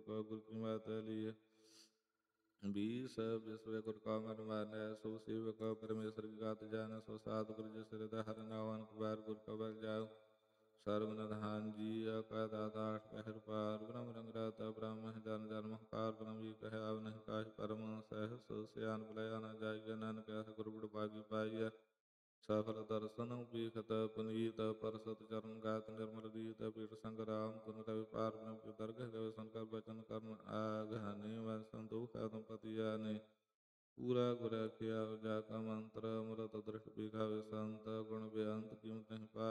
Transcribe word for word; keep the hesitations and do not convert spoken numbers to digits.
ਕੋ ਗੁਰ ਕੀ ਬਾਤ ਲਈ बीस विश्व गुर का मन मानै सो शिव का परमेश्वर की गात जान सो सात गुरु जिस हृदय हर नावन कुबार गुर का बल जाओ सर्वनधान जी अका दाता आठ पहर पार ब्रह्म रंग राता ब्रह्म जन जन्म कार ब्रह्म जी कह आव नहीं काश परम सह सो सियान बुलाया न जाय नानक गुरु गुड़ बागी पाइय सफल दर्शन पीखत पुनीत परसत चरण गात निर्मल गीत पीठ संग्राम तुम कवि पार ब्रह्म दर्ग कवि शंकर बचन कर्ण आघाने वह संतोष दंपति जाने पूरा गुर किया जा का मंत्र अमृत दृष्ट पीखा संत गुण बेअंत कीमत नहीं पा